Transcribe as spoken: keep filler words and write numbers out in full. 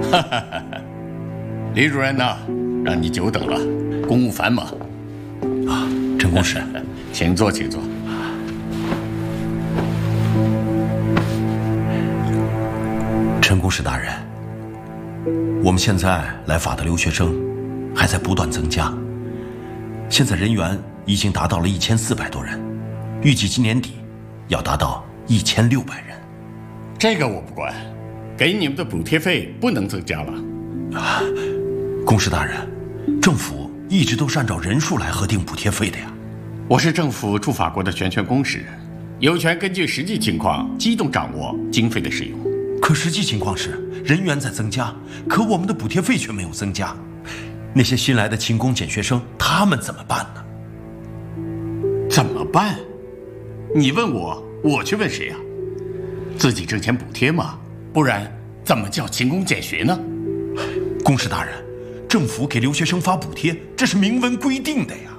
李主任呐，让你久等了，公务繁忙。 啊，陈公使， 请坐，请坐。 陈公使大人，我们现在来法的留学生还在不断增加，现在人员已经达到了一千四百多人，预计今年底要达到一千六百人。 这个我不管，给你们的补贴费不能增加了。 啊，公使大人，政府一直都是按照人数来核定补贴费的呀。 我是政府驻法国的全权公使，有权根据实际情况机动掌握经费的使用。 可实际情况是人员在增加，可我们的补贴费却没有增加。那些新来的勤工俭学生，他们怎么办呢？ 怎么办？你问我，我去问谁呀？自己挣钱补贴嘛，不然怎么叫勤工俭学呢？ 公使大人，政府给留学生发补贴，这是明文规定的呀。